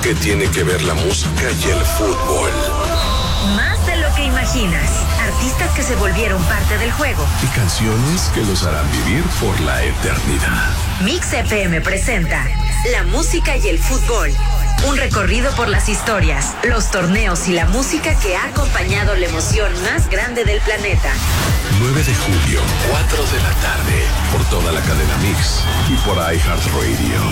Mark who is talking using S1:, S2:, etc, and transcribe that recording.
S1: ¿Qué tiene que ver la música y el fútbol?
S2: Más de lo que imaginas. Artistas que se volvieron parte del juego.
S1: Y canciones que los harán vivir por la eternidad.
S2: Mix FM presenta La música y el fútbol. Un recorrido por las historias, los torneos y la música que ha acompañado la emoción más grande del planeta.
S1: 9 de julio, 4 de la tarde, por toda la cadena Mix y por iHeartRadio.